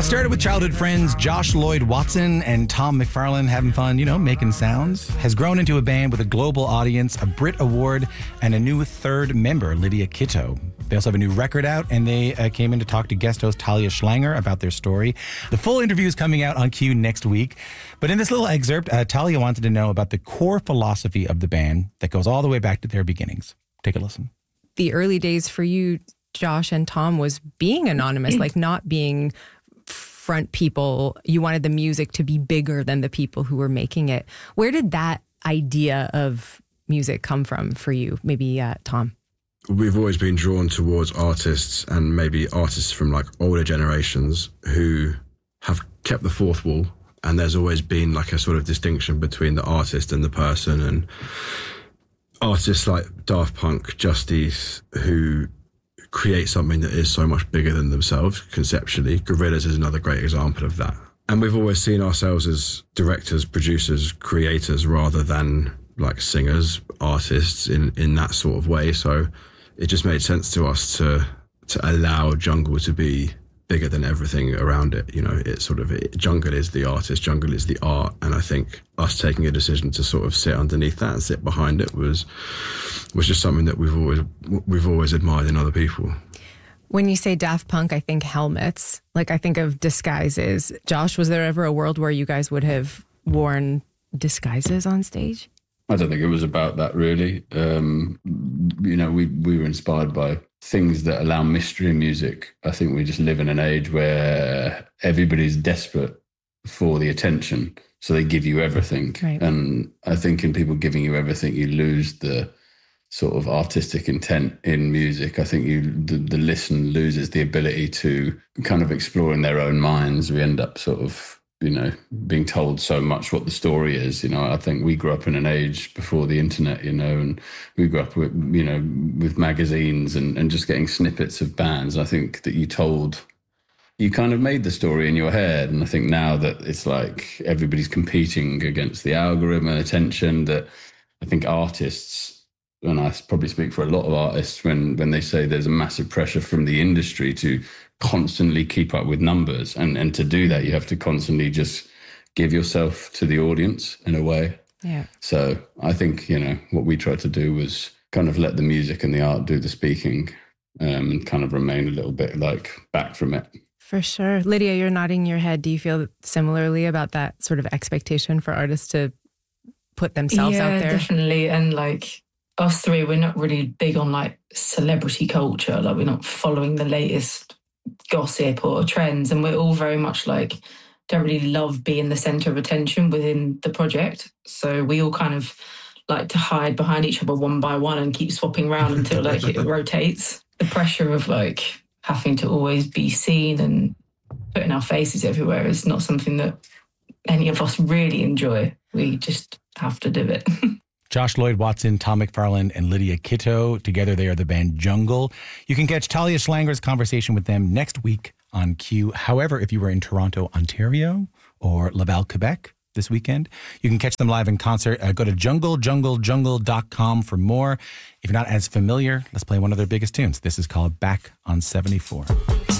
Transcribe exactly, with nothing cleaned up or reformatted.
Well, it started with childhood friends Josh Lloyd Watson and Tom McFarlane having fun, you know, making sounds. Has grown into a band with a global audience, a Brit Award, and a new third member, Lydia Kitto. They also have a new record out, and they uh, came in to talk to guest host Talia Schlanger about their story. The full interview is coming out on Q next week. But in this little excerpt, uh, Talia wanted to know about the core philosophy of the band that goes all the way back to their beginnings. Take a listen. The early days for you, Josh and Tom, was being anonymous, like not being front people. You wanted the music to be bigger than the people who were making it. Where did that idea of music come from for you? Maybe uh, Tom? We've always been drawn towards artists, and maybe artists from like older generations who have kept the fourth wall. And there's always been like a sort of distinction between the artist and the person. And artists like Daft Punk, Justice, who create something that is so much bigger than themselves conceptually. Gorillaz is another great example of that. And we've always seen ourselves as directors, producers, creators, rather than like singers, artists in, in that sort of way. So it just made sense to us to to allow Jungle to be bigger than everything around it. You know, it's sort of, it, Jungle is the artist, Jungle is the art. And I think us taking a decision to sort of sit underneath that and sit behind it was was just something that we've always we've always admired in other people. When you say Daft Punk, I think helmets. Like I think of disguises. Josh, was there ever a world where you guys would have worn disguises on stage? I don't think it was about that really. Um, you know, we, we were inspired by things that allow mystery in music. I think we just live in an age where everybody's desperate for the attention. So they give you everything. Right. And I think in people giving you everything, you lose the sort of artistic intent in music. I think you the, the listen loses the ability to kind of explore in their own minds. We end up sort of, you know, being told so much what the story is. You know, I think we grew up in an age before the internet, you know, and we grew up with, you know, with magazines and, and just getting snippets of bands. I think that you told, you kind of made the story in your head. And I think now that it's like everybody's competing against the algorithm and attention, that I think artists, and I probably speak for a lot of artists when, when they say there's a massive pressure from the industry to constantly keep up with numbers. And, and to do that, you have to constantly just give yourself to the audience in a way. Yeah. So I think, you know, what we tried to do was kind of let the music and the art do the speaking, um, and kind of remain a little bit like back from it. For sure. Lydia, you're nodding your head. Do you feel similarly about that sort of expectation for artists to put themselves yeah, out there? Yeah, definitely. And like us three, we're not really big on like celebrity culture. Like we're not following the latest gossip or trends, and we're all very much like don't really love being the center of attention within the project. So we all kind of like to hide behind each other one by one and keep swapping around until like it rotates. The pressure of like having to always be seen and putting our faces everywhere is not something that any of us really enjoy. We just have to do it. Josh Lloyd Watson, Tom McFarlane, and Lydia Kitto. Together they are the band Jungle. You can catch Talia Schlanger's conversation with them next week on Q. However, if you were in Toronto, Ontario, or Laval, Quebec this weekend, you can catch them live in concert. Uh, go to jungle jungle jungle dot com for more. If you're not as familiar, let's play one of their biggest tunes. This is called Back on seventy-four.